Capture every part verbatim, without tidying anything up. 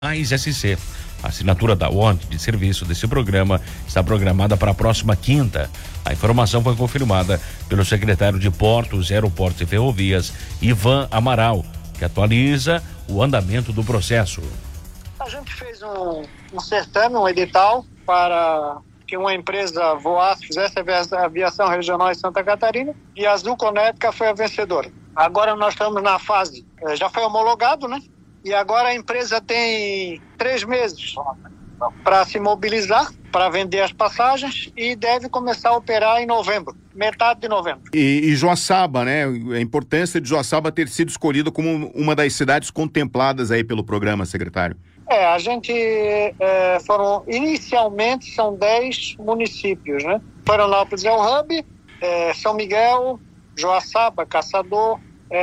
Mais S C. A assinatura da ordem de serviço desse programa está programada para a próxima quinta. A informação foi confirmada pelo secretário de Portos, Aeroportos e Ferrovias, Ivan Amaral, que atualiza o andamento do processo. A gente fez um, um certame, um edital para que uma empresa voasse, fizesse a aviação regional em Santa Catarina, e a Azul Connecticut foi a vencedora. Agora nós estamos na fase, já foi homologado, né? E agora a empresa tem três meses para se mobilizar, para vender as passagens, e deve começar a operar em novembro, metade de novembro. E, e Joaçaba, né? A importância de Joaçaba ter sido escolhida como uma das cidades contempladas aí pelo programa, secretário. É, a gente é, foram, inicialmente são dez municípios, né? Florianópolis é o hub, é, São Miguel, Joaçaba, Caçador,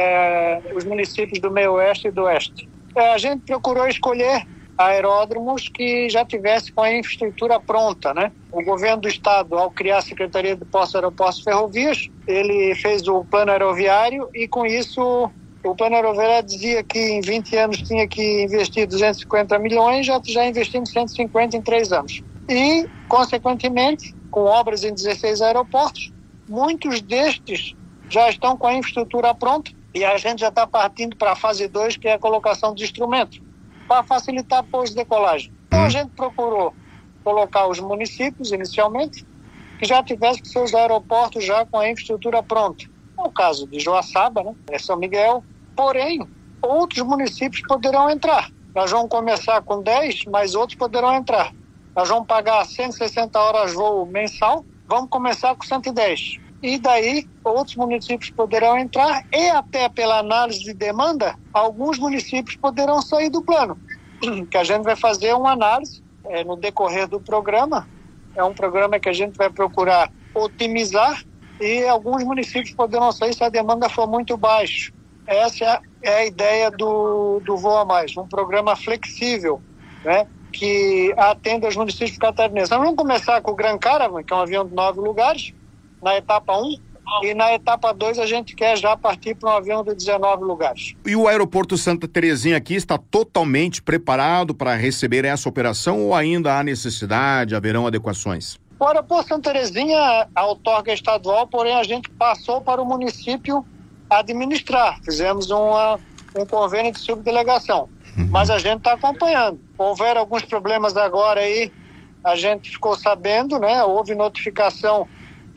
é, os municípios do meio oeste e do oeste. É, a gente procurou escolher aeródromos que já tivessem com a infraestrutura pronta, né? O governo do estado, ao criar a Secretaria de Portos, Aeroportos e Ferrovias, ele fez o plano aeroviário e com isso o plano aeroviário dizia que em vinte anos tinha que investir duzentos e cinquenta milhões, já, já investimos cento e cinquenta em três anos. E, consequentemente, com obras em dezesseis aeroportos, muitos destes já estão com a infraestrutura pronta e a gente já está partindo para a fase dois, que é a colocação de instrumentos, para facilitar a pós-decolagem. Então a gente procurou colocar os municípios, inicialmente, que já tivessem seus aeroportos já com a infraestrutura pronta. No caso de Joaçaba, né, é São Miguel, porém, outros municípios poderão entrar. Nós vamos começar com dez, mas outros poderão entrar. Nós vamos pagar cento e sessenta horas voo mensal, vamos começar com cento e dez. E daí, outros municípios poderão entrar e até pela análise de demanda, alguns municípios poderão sair do plano. Que a gente vai fazer uma análise é, no decorrer do programa. É um programa que a gente vai procurar otimizar e alguns municípios poderão sair se a demanda for muito baixa. Essa é a ideia do, do Voa Mais, um programa flexível, né, que atenda os municípios catarinenses. Nós vamos começar com o Gran Caravan, que é um avião de nove lugares, na etapa um, e na etapa dois a gente quer já partir para um avião de dezenove lugares. E o aeroporto Santa Terezinha aqui está totalmente preparado para receber essa operação ou ainda há necessidade, haverão adequações? O aeroporto Santa Terezinha, a outorga estadual, porém a gente passou para o município administrar. Fizemos uma, um convênio de subdelegação, uhum. Mas a gente está acompanhando. Houveram alguns problemas agora aí, a gente ficou sabendo, né? Houve notificação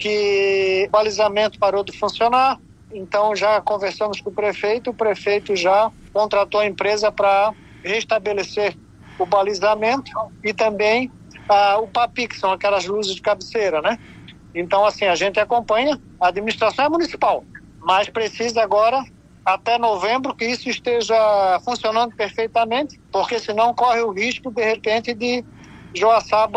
que o balizamento parou de funcionar, então já conversamos com o prefeito, o prefeito já contratou a empresa para restabelecer o balizamento e também ah, o PAPI, que são aquelas luzes de cabeceira, né? Então, assim, a gente acompanha, a administração é municipal, mas precisa agora, até novembro, que isso esteja funcionando perfeitamente, porque senão corre o risco, de repente, de Joaçaba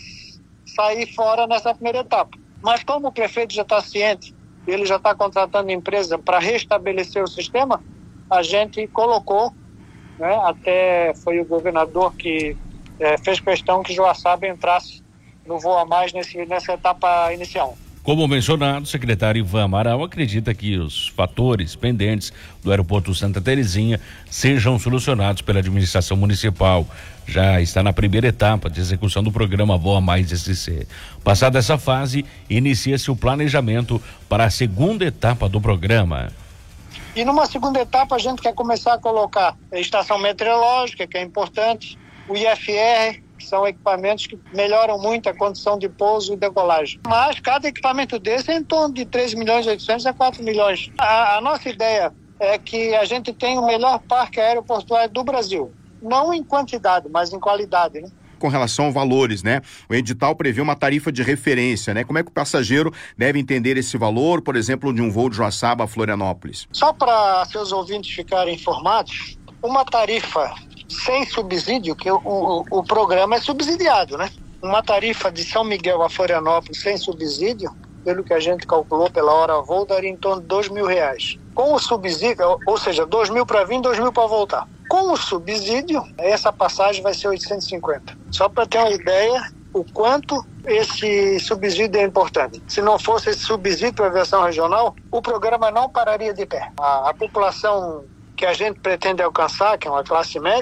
sair fora nessa primeira etapa. Mas como o prefeito já está ciente, ele já está contratando empresa para restabelecer o sistema, a gente colocou, né, até foi o governador que é, fez questão que Joaçaba entrasse no Voa Mais nesse, nessa etapa inicial. Como mencionado, o secretário Ivan Amaral acredita que os fatores pendentes do aeroporto Santa Terezinha sejam solucionados pela administração municipal. Já está na primeira etapa de execução do programa Voa Mais S C. Passada essa fase, inicia-se o planejamento para a segunda etapa do programa. E numa segunda etapa a gente quer começar a colocar a estação meteorológica, que é importante, o I F R, que são equipamentos que melhoram muito a condição de pouso e decolagem. Mas cada equipamento desse é em torno de três milhões e oitocentos a quatro milhões. A, a nossa ideia é que a gente tenha o melhor parque aeroportuário do Brasil. Não em quantidade, mas em qualidade, né? Com relação a valores, né? O edital prevê uma tarifa de referência, né? Como é que o passageiro deve entender esse valor, por exemplo, de um voo de Joaçaba a Florianópolis? Só para seus ouvintes ficarem informados, uma tarifa sem subsídio, que o, o, o programa é subsidiado, né? Uma tarifa de São Miguel a Florianópolis sem subsídio, pelo que a gente calculou pela hora voo, daria em torno de dois mil reais. Com o subsídio, ou seja, dois mil para vir, dois mil para voltar. Com o subsídio, essa passagem vai ser oitocentos e cinquenta. Só para ter uma ideia, o quanto esse subsídio é importante. Se não fosse esse subsídio para a aviação regional, o programa não pararia de pé. A, a população que a gente pretende alcançar, que é uma classe média,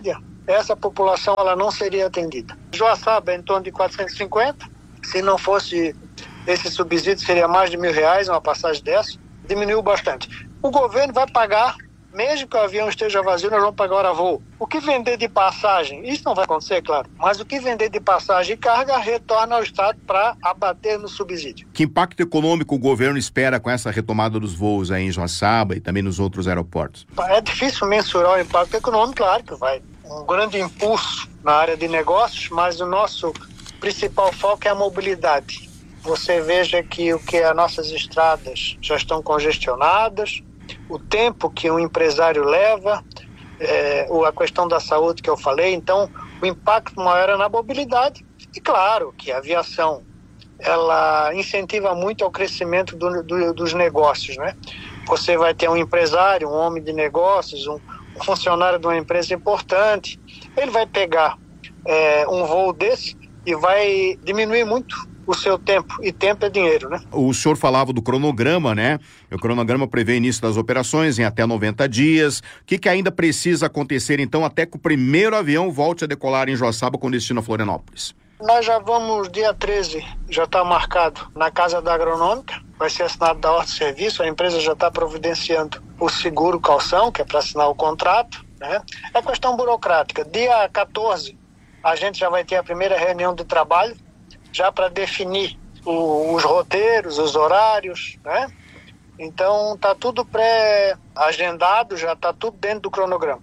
essa população ela não seria atendida. Joaçaba em torno de quatrocentos e cinquenta, se não fosse esse subsídio seria mais de mil reais uma passagem dessa, diminuiu bastante. O governo vai pagar, mesmo que o avião esteja vazio, nós vamos pagar hora voo. O que vender de passagem, isso não vai acontecer, claro, mas o que vender de passagem e carga retorna ao Estado para abater no subsídio. Que impacto econômico o governo espera com essa retomada dos voos aí em Joaçaba e também nos outros aeroportos? É difícil mensurar o impacto econômico, claro que vai. Um grande impulso na área de negócios, mas o nosso principal foco é a mobilidade. Você veja que o que as nossas estradas já estão congestionadas, o tempo que um empresário leva, é, a questão da saúde que eu falei, então o impacto maior é na mobilidade. E claro que a aviação, ela incentiva muito ao crescimento do, do, dos negócios, né? Você vai ter um empresário, um homem de negócios, um, um funcionário de uma empresa importante, ele vai pegar é, um voo desse e vai diminuir muito o seu tempo, e tempo é dinheiro, né? O senhor falava do cronograma, né? O cronograma prevê início das operações em até noventa dias. O que, que ainda precisa acontecer, então, até que o primeiro avião volte a decolar em Joaçaba com destino a Florianópolis? Nós já vamos, dia treze, já está marcado na Casa da Agronômica, vai ser assinado da ordem de serviço, a empresa já está providenciando o seguro calção, que é para assinar o contrato, né? É questão burocrática. Dia quatorze, a gente já vai ter a primeira reunião de trabalho, já para definir o, os roteiros, os horários, né? Então está tudo pré-agendado, já está tudo dentro do cronograma.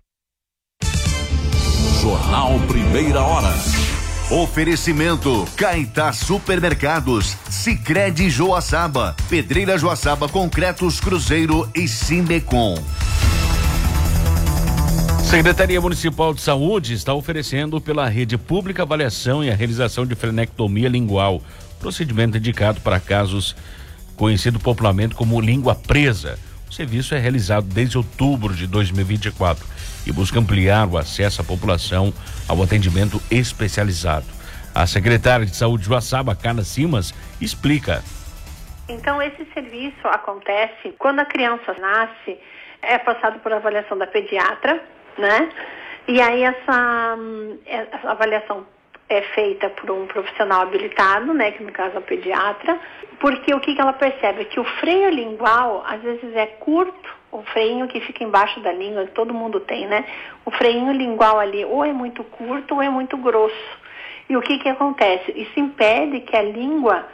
Jornal Primeira Hora. Oferecimento Caetá Supermercados, Sicredi Joaçaba, Pedreira Joaçaba Concretos Cruzeiro e Simbecom. Secretaria Municipal de Saúde está oferecendo pela rede pública avaliação e a realização de frenectomia lingual, procedimento indicado para casos conhecido popularmente como língua presa. O serviço é realizado desde outubro de dois mil e vinte e quatro e busca ampliar o acesso à população ao atendimento especializado. A secretária de Saúde de Joaçaba, Carla Simas, explica. Então, esse serviço acontece quando a criança nasce, é passado por avaliação da pediatra, né? E aí essa, essa avaliação é feita por um profissional habilitado, né? Que no caso é o pediatra, porque o que, que ela percebe? Que o freio lingual, às vezes é curto, o freinho que fica embaixo da língua, que todo mundo tem, né? O freinho lingual ali ou é muito curto ou é muito grosso. E o que, que acontece? Isso impede que a língua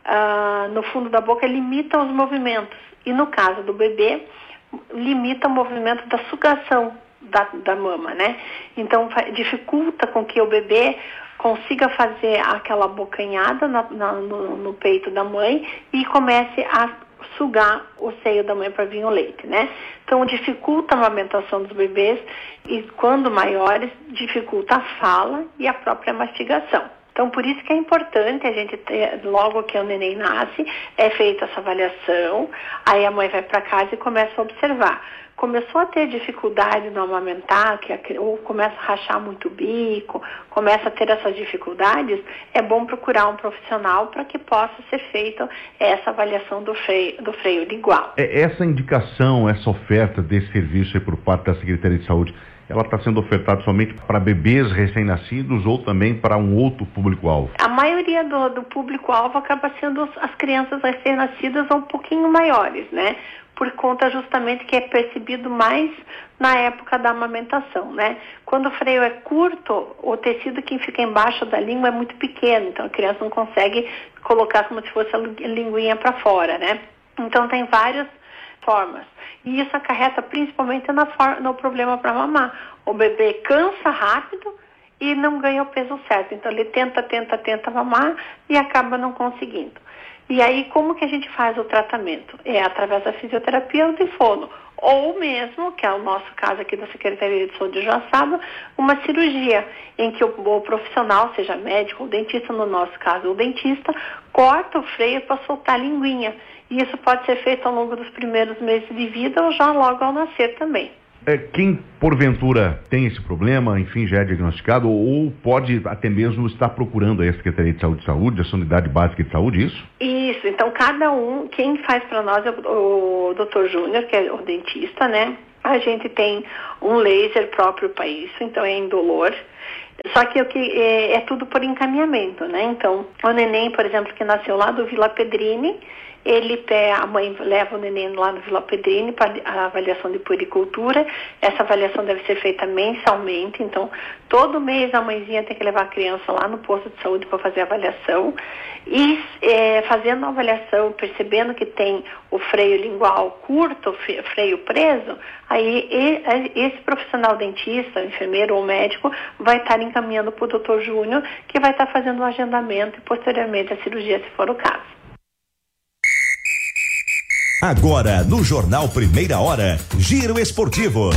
ah, no fundo da boca limita os movimentos. E no caso do bebê, limita o movimento da sugação Da, da mama, né? Então dificulta com que o bebê consiga fazer aquela bocanhada na, na, no, no peito da mãe e comece a sugar o seio da mãe para vir o leite, né? Então dificulta a amamentação dos bebês e, quando maiores, dificulta a fala e a própria mastigação. Então, por isso que é importante a gente ter, logo que o neném nasce, é feita essa avaliação, aí a mãe vai para casa e começa a observar. Começou a ter dificuldade no amamentar, que a, ou começa a rachar muito o bico, começa a ter essas dificuldades, é bom procurar um profissional para que possa ser feita essa avaliação do freio, do freio lingual. Essa indicação, essa oferta desse serviço aí por parte da Secretaria de Saúde, ela está sendo ofertada somente para bebês recém-nascidos ou também para um outro público-alvo? A maioria do, do público-alvo acaba sendo as crianças recém-nascidas ou um pouquinho maiores, né? Por conta justamente que é percebido mais na época da amamentação, né? Quando o freio é curto, o tecido que fica embaixo da língua é muito pequeno, então a criança não consegue colocar como se fosse a linguinha para fora, né? Então tem várias formas. E isso acarreta principalmente na for- no problema para mamar. O bebê cansa rápido e não ganha o peso certo. Então ele tenta, tenta, tenta mamar e acaba não conseguindo. E aí, como que a gente faz o tratamento? É através da fisioterapia ou do fono. Ou mesmo, que é o nosso caso aqui da Secretaria de Saúde de Joaçaba, uma cirurgia em que o, o profissional, seja médico ou dentista, no nosso caso o dentista, corta o freio para soltar a linguinha. E isso pode ser feito ao longo dos primeiros meses de vida ou já logo ao nascer também. É, quem, porventura, tem esse problema, enfim, já é diagnosticado, ou pode até mesmo estar procurando a Secretaria de Saúde de Saúde, essa unidade básica de saúde, isso? Isso, então cada um, quem faz para nós é o, o doutor Júnior, que é o dentista, né? A gente tem um laser próprio para isso, então é indolor. Só que o que é, é tudo por encaminhamento, né? Então, o neném, por exemplo, que nasceu lá do Vila Pedrini, ele a mãe leva o neném lá no Vila Pedrini para a avaliação de puericultura. Essa avaliação deve ser feita mensalmente, então todo mês a mãezinha tem que levar a criança lá no posto de saúde para fazer a avaliação. E é, fazendo a avaliação, percebendo que tem o freio lingual curto, o freio preso, aí esse profissional dentista, enfermeiro ou médico vai estar encaminhando para o doutor Júnior, que vai estar fazendo o agendamento e posteriormente a cirurgia, se for o caso. Agora, no Jornal Primeira Hora, Giro Esportivo.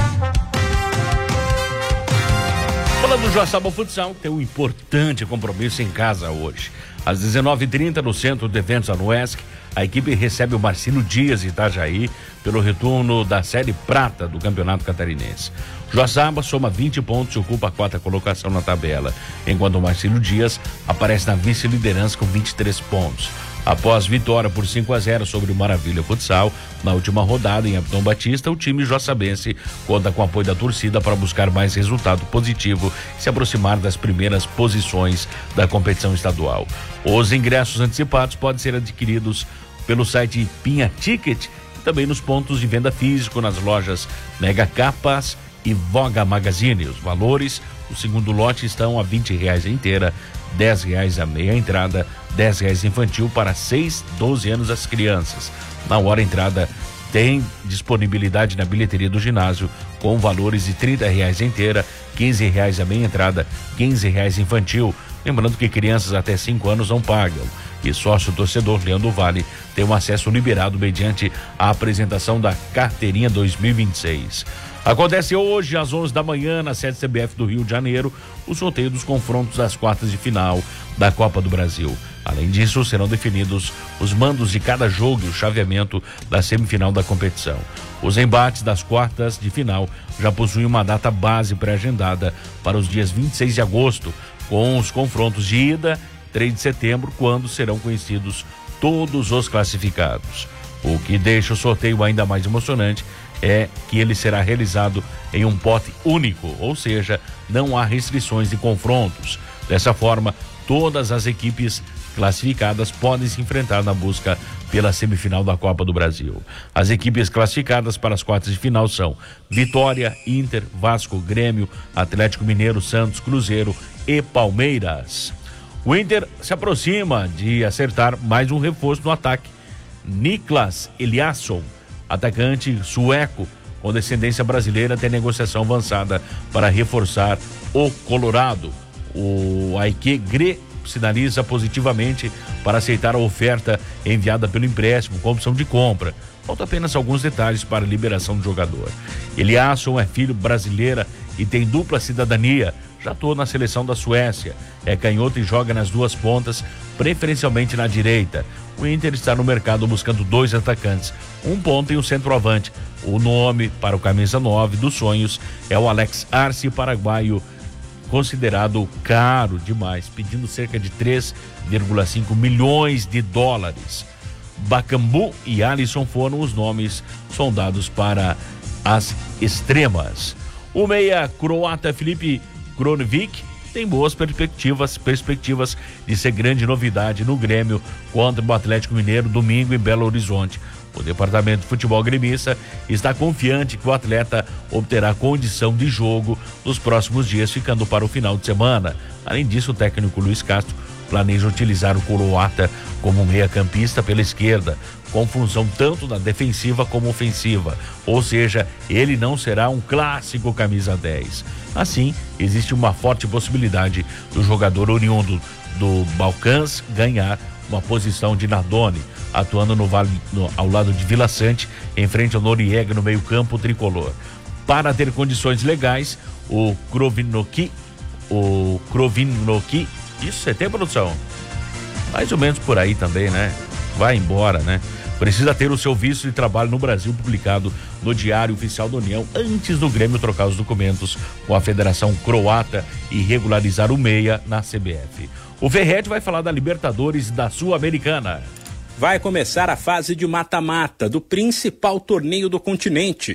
Falando do Joaçaba Futsal, tem um importante compromisso em casa hoje. Às dezenove e trinta, no Centro de Eventos Anuesc, a equipe recebe o Marcílio Dias de Itajaí pelo retorno da Série Prata do Campeonato Catarinense. Joaçaba soma vinte pontos e ocupa a quarta colocação na tabela, enquanto o Marcílio Dias aparece na vice-liderança com vinte e três pontos. Após vitória por cinco a zero sobre o Maravilha Futsal, na última rodada em Abdon Batista, o time joaçabense conta com o apoio da torcida para buscar mais resultado positivo e se aproximar das primeiras posições da competição estadual. Os ingressos antecipados podem ser adquiridos pelo site Pinha Ticket e também nos pontos de venda físico nas lojas Mega Capas e Voga Magazine. Os valores, o segundo lote estão a vinte reais a inteira, dez reais a meia entrada, dez reais infantil para seis, doze anos as crianças. Na hora entrada tem disponibilidade na bilheteria do ginásio com valores de trinta reais a inteira, quinze reais a meia entrada, quinze reais infantil. Lembrando que crianças até cinco anos não pagam. E sócio torcedor Leandro Vale tem um acesso liberado mediante a apresentação da carteirinha dois mil e vinte e seis. Acontece hoje às onze da manhã na sede C B F do Rio de Janeiro o sorteio dos confrontos das quartas de final da Copa do Brasil. Além disso, serão definidos os mandos de cada jogo e o chaveamento da semifinal da competição. Os embates das quartas de final já possuem uma data base pré-agendada para os dias vinte e seis de agosto, com os confrontos de ida, três de setembro, quando serão conhecidos todos os classificados. O que deixa o sorteio ainda mais emocionante é que ele será realizado em um pote único, ou seja, não há restrições de confrontos. Dessa forma, todas as equipes classificadas podem se enfrentar na busca pela semifinal da Copa do Brasil. As equipes classificadas para as quartas de final são Vitória, Inter, Vasco, Grêmio, Atlético Mineiro, Santos, Cruzeiro e Palmeiras. O Inter se aproxima de acertar mais um reforço no ataque. Niklas Eliasson, atacante sueco com descendência brasileira, tem negociação avançada para reforçar o Colorado. O Aike Gre sinaliza positivamente para aceitar a oferta enviada pelo empréstimo com opção de compra. Faltam apenas alguns detalhes para a liberação do jogador. Eliasson é filho brasileira e tem dupla cidadania. Já atuou na seleção da Suécia. É canhoto e joga nas duas pontas, preferencialmente na direita. O Inter está no mercado buscando dois atacantes, um ponta e um centroavante. O nome para o camisa nove dos sonhos é o Alex Arce, paraguaio, considerado caro demais, pedindo cerca de três vírgula cinco milhões de dólares. Bacambu e Alisson foram os nomes sondados para as extremas. O meia croata Filipe Kronevic tem boas perspectivas, perspectivas de ser grande novidade no Grêmio contra o Atlético Mineiro domingo em Belo Horizonte. O departamento de futebol gremista está confiante que o atleta obterá condição de jogo nos próximos dias, ficando para o final de semana. Além disso, o técnico Luiz Castro planeja utilizar o croata como meia-campista pela esquerda, com função tanto na defensiva como ofensiva, ou seja, ele não será um clássico camisa dez. Assim, existe uma forte possibilidade do jogador oriundo do Balcãs ganhar uma posição de Nardoni, atuando no vale, no, ao lado de Vila Sante, em frente ao Noriega no meio-campo tricolor. Para ter condições legais, o Krovinoki, o Krovinoki, isso você tem, produção? Mais ou menos por aí também, né? Vai embora, né? Precisa ter o seu visto de trabalho no Brasil publicado no Diário Oficial da União antes do Grêmio trocar os documentos com a Federação Croata e regularizar o meia na C B F. O Ferretti vai falar da Libertadores da Sul-Americana. Vai começar a fase de mata-mata do principal torneio do continente.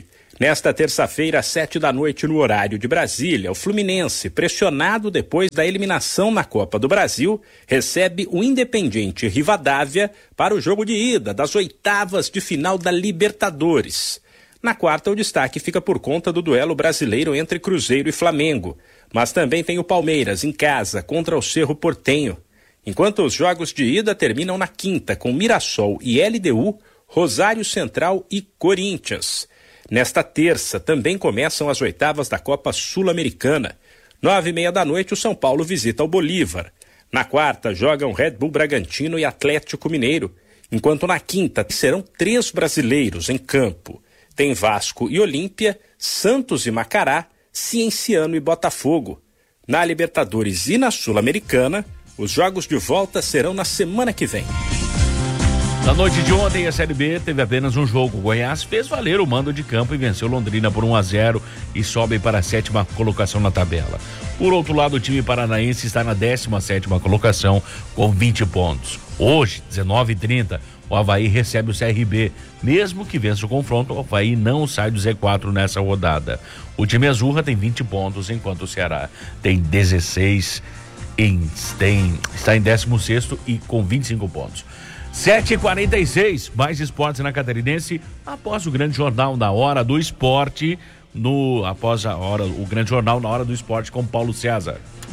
Nesta terça-feira, às sete da noite, no horário de Brasília, o Fluminense, pressionado depois da eliminação na Copa do Brasil, recebe o Independiente Rivadavia para o jogo de ida das oitavas de final da Libertadores. Na quarta, o destaque fica por conta do duelo brasileiro entre Cruzeiro e Flamengo. Mas também tem o Palmeiras em casa contra o Cerro Porteño. Enquanto os jogos de ida terminam na quinta com Mirassol e L D U, Rosário Central e Corinthians. Nesta terça também começam as oitavas da Copa Sul-Americana. Nove e meia da noite o São Paulo visita o Bolívar. Na quarta jogam Red Bull Bragantino e Atlético Mineiro. Enquanto na quinta serão três brasileiros em campo. Tem Vasco e Olímpia, Santos e Macará, Cienciano e Botafogo. Na Libertadores e na Sul-Americana, os jogos de volta serão na semana que vem. Na noite de ontem, a Série B teve apenas um jogo. O Goiás fez valer o mando de campo e venceu Londrina por um a zero e sobe para a sétima colocação na tabela. Por outro lado, o time paranaense está na décima sétima colocação com vinte pontos. Hoje, dezenove e trinta, o Avaí recebe o C R B. Mesmo que vença o confronto, o Avaí não sai do Z quatro nessa rodada. O time Azurra tem vinte pontos, enquanto o Ceará tem dezesseis, em, tem, está em décimo sexto e com vinte e cinco pontos. sete e quarenta e seis, mais esportes na Catarinense, após o grande jornal na hora do esporte, no, após a hora, o grande jornal na hora do esporte com Paulo César.